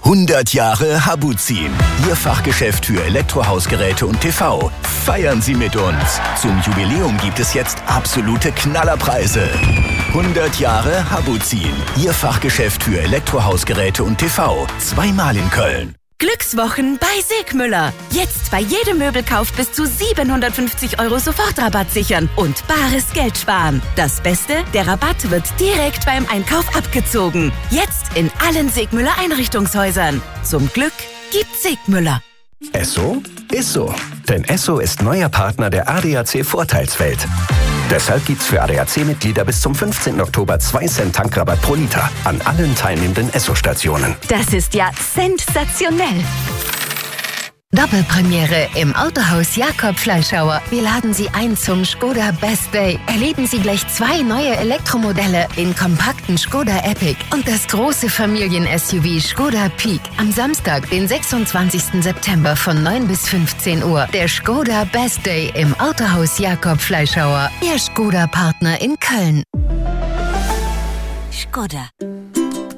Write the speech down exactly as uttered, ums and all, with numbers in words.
hundert Jahre Habuzin. Ihr Fachgeschäft für Elektrohausgeräte und T V. Feiern Sie mit uns. Zum Jubiläum gibt es jetzt absolute Knallerpreise. hundert Jahre Habuzin. Ihr Fachgeschäft für Elektrohausgeräte und T V. Zweimal in Köln. Glückswochen bei Segmüller. Jetzt bei jedem Möbelkauf bis zu siebenhundertfünfzig Euro Sofortrabatt sichern und bares Geld sparen. Das Beste, der Rabatt wird direkt beim Einkauf abgezogen. Jetzt in allen Segmüller Einrichtungshäusern. Zum Glück gibt Segmüller. Esso ist so. Denn Esso ist neuer Partner der A D A C Vorteilswelt. Deshalb gibt's für A D A C-Mitglieder bis zum fünfzehnten Oktober zwei Cent Tankrabatt pro Liter an allen teilnehmenden Esso-Stationen. Das ist ja sensationell. Doppelpremiere im Autohaus Jakob Fleischhauer. Wir laden Sie ein zum Skoda Best Day. Erleben Sie gleich zwei neue Elektromodelle, den kompakten Skoda Epic und das große Familien-S U V Skoda Peak. Am Samstag, den sechsundzwanzigsten September von neun bis fünfzehn Uhr. Der Skoda Best Day im Autohaus Jakob Fleischhauer. Ihr Skoda-Partner in Köln. Skoda.